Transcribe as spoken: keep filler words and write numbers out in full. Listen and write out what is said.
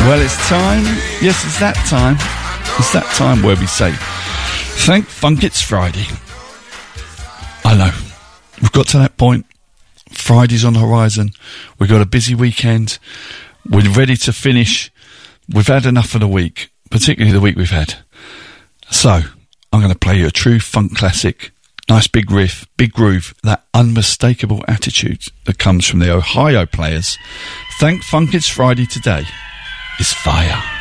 Well, it's time. Yes, it's that time. It's that time where we say, thank funk it's Friday. I know. We've got to that point. Friday's on the horizon. We've got a busy weekend. We're ready to finish. We've had enough of the week, particularly the week we've had. So, I'm going to play you a true funk classic. Nice big riff, big groove, that unmistakable attitude that comes from the Ohio Players. Thank funk it's Friday today is Fire.